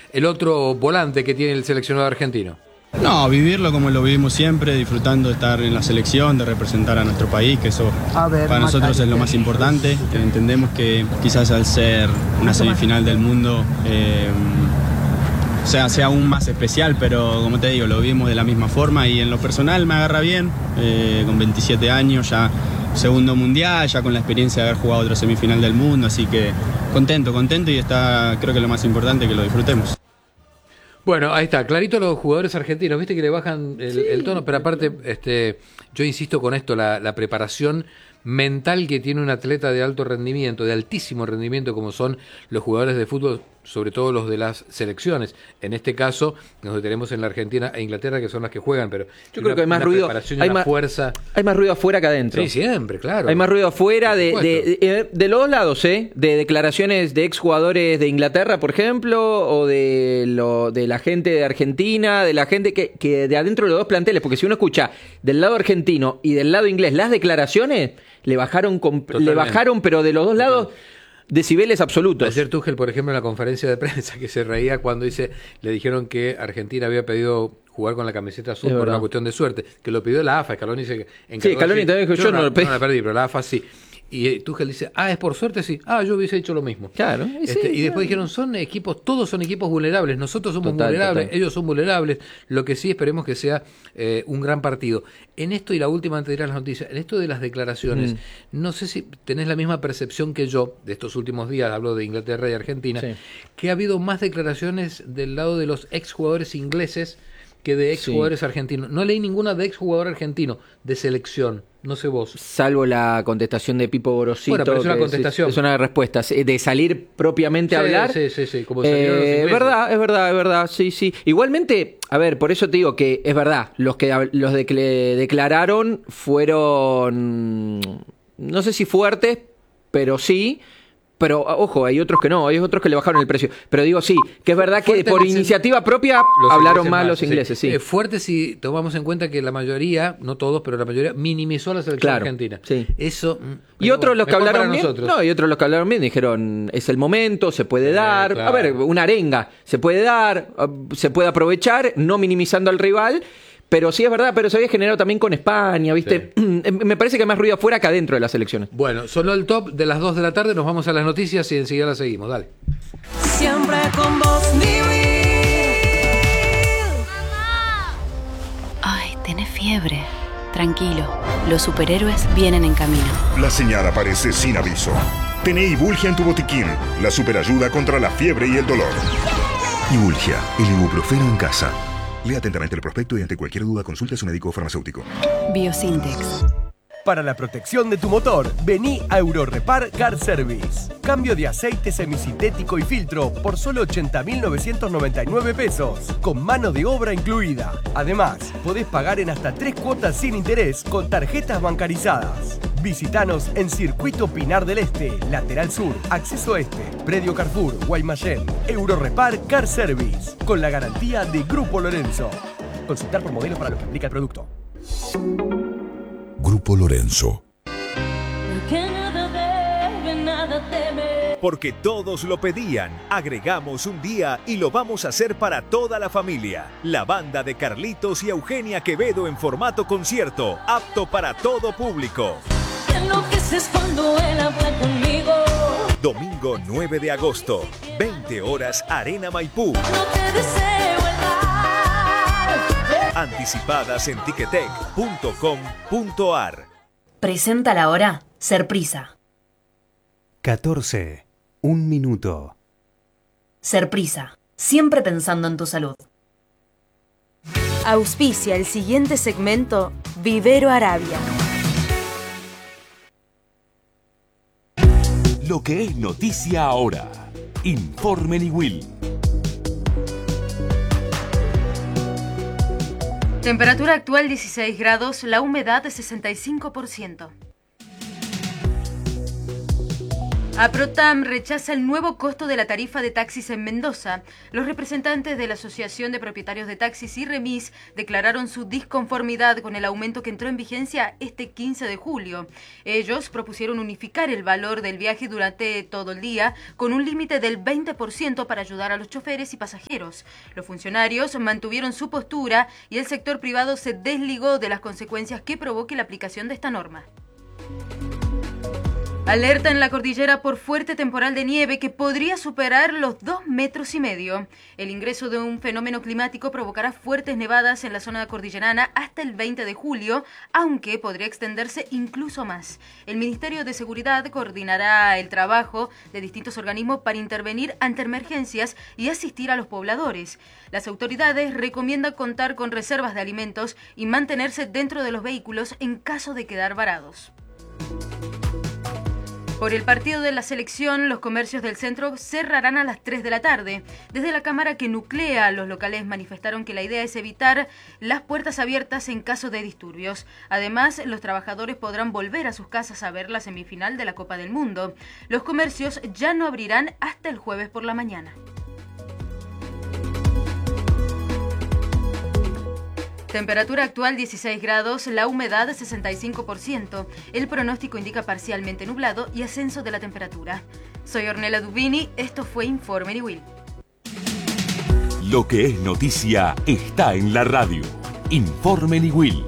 el otro volante que tiene el seleccionado argentino? No, vivirlo como lo vivimos siempre, disfrutando de estar en la selección, de representar a nuestro país, que eso para nosotros es lo más importante. Entendemos que quizás al ser una semifinal del mundo sea aún más especial, pero como te digo, lo vivimos de la misma forma y en lo personal me agarra bien, con 27 años, ya segundo mundial, ya con la experiencia de haber jugado otra semifinal del mundo, así que contento y creo que lo más importante que lo disfrutemos. Bueno, ahí está, clarito los jugadores argentinos, viste que le bajan el tono, pero aparte, yo insisto con esto, la preparación mental que tiene un atleta de alto rendimiento, de altísimo rendimiento, como son los jugadores de fútbol, sobre todo los de las selecciones. En este caso, nos detenemos en la Argentina e Inglaterra, que son las que juegan, pero yo creo que hay más ruido, fuerza. Hay más ruido afuera que adentro. Sí, siempre, claro. Hay más ruido afuera de los dos lados, de declaraciones de exjugadores de Inglaterra, por ejemplo, o de la gente de Argentina, de la gente que de adentro de los dos planteles, porque si uno escucha del lado argentino y del lado inglés las declaraciones, le bajaron, pero de los dos lados, decibeles absolutos. Ayer Tuchel, por ejemplo, en la conferencia de prensa, que se reía cuando le dijeron que Argentina había pedido jugar con la camiseta azul por una cuestión de suerte, que lo pidió la AFA. Scaloni se encargó. Sí, Scaloni también dijo, yo no lo pedí. No la perdí, pero la AFA sí. Y Tuchel dice, ¿es por suerte? Sí. Yo hubiese hecho lo mismo. Claro. Y después dijeron, todos son equipos vulnerables. Nosotros somos vulnerables, ellos son vulnerables. Lo que sí esperemos que sea un gran partido. En esto, y la última antes de ir a las noticias, en esto de las declaraciones, no sé si tenés la misma percepción que yo de estos últimos días, hablo de Inglaterra y Argentina, que ha habido más declaraciones del lado de los exjugadores ingleses que de exjugadores argentinos. No leí ninguna de exjugador argentino de selección. No sé vos. Salvo la contestación de Pipo Gorosito. Bueno, pero es una contestación. Es una respuesta. De salir propiamente a hablar. Sí. Como salieron los ingleses. Es verdad. Sí. Igualmente, a ver, por eso te digo que es verdad. Los que declararon fueron, no sé si fuertes, pero sí. Pero, ojo, hay otros que no, hay otros que le bajaron el precio. Pero digo, sí, que es verdad que por iniciativa propia hablaron más los ingleses, sí. Fuerte si tomamos en cuenta que la mayoría, no todos, pero la mayoría minimizó la selección argentina. Sí. Eso. Y otros los que hablaron bien, y otros los que hablaron bien dijeron, es el momento, se puede dar. Claro. A ver, una arenga, se puede dar, se puede aprovechar, no minimizando al rival. Pero sí es verdad, pero se había generado también con España, ¿viste? Sí. Me parece que hay más ruido afuera que adentro de las elecciones. Bueno, sonó el top de las 2 de la tarde, nos vamos a las noticias y enseguida las seguimos, dale. Siempre con vos, mi Ay, tenés fiebre. Tranquilo, los superhéroes vienen en camino. La señal aparece sin aviso. Tené Ibulgia en tu botiquín, la superayuda contra la fiebre y el dolor. Ibulgia, el ibuprofeno en casa. Lea atentamente el prospecto y ante cualquier duda consulte a su médico o farmacéutico. Biosintex. Para la protección de tu motor, vení a Eurorepar Car Service. Cambio de aceite semisintético y filtro por solo 80.999 pesos, con mano de obra incluida. Además, podés pagar en hasta 3 cuotas sin interés con tarjetas bancarizadas. Visítanos en Circuito Pinar del Este, Lateral Sur, Acceso Este, Predio Carrefour, Guaymallén. Eurorepar Car Service, con la garantía de Grupo Lorenzo. Consultar por modelos para lo que aplica el producto. Grupo Lorenzo. Porque todos lo pedían, agregamos un día y lo vamos a hacer para toda la familia. La banda de Carlitos y Eugenia Quevedo en formato concierto, apto para todo público. Domingo 9 de agosto, 20 horas, Arena Maipú. Anticipadas en ticketek.com.ar. Presenta la hora Serprisa. 14. 1 minuto. Serprisa, siempre pensando en tu salud. Auspicia el siguiente segmento Vivero Arabia. Lo que es noticia ahora. Informe Niwil. Temperatura actual 16 grados, la humedad 65%. APROTAM rechaza el nuevo costo de la tarifa de taxis en Mendoza. Los representantes de la Asociación de Propietarios de Taxis y Remis declararon su disconformidad con el aumento que entró en vigencia este 15 de julio. Ellos propusieron unificar el valor del viaje durante todo el día con un límite del 20% para ayudar a los choferes y pasajeros. Los funcionarios mantuvieron su postura y el sector privado se desligó de las consecuencias que provoque la aplicación de esta norma. Alerta en la cordillera por fuerte temporal de nieve que podría superar los 2,5 metros. El ingreso de un fenómeno climático provocará fuertes nevadas en la zona cordillerana hasta el 20 de julio, aunque podría extenderse incluso más. El Ministerio de Seguridad coordinará el trabajo de distintos organismos para intervenir ante emergencias y asistir a los pobladores. Las autoridades recomiendan contar con reservas de alimentos y mantenerse dentro de los vehículos en caso de quedar varados. Por el partido de la selección, los comercios del centro cerrarán a las 3 de la tarde. Desde la cámara que nuclea los locales manifestaron que la idea es evitar las puertas abiertas en caso de disturbios. Además, los trabajadores podrán volver a sus casas a ver la semifinal de la Copa del Mundo. Los comercios ya no abrirán hasta el jueves por la mañana. Temperatura actual 16 grados, la humedad 65%. El pronóstico indica parcialmente nublado y ascenso de la temperatura. Soy Ornella Dubini, esto fue Informe Niwil. Lo que es noticia está en la radio. Informe Niwil.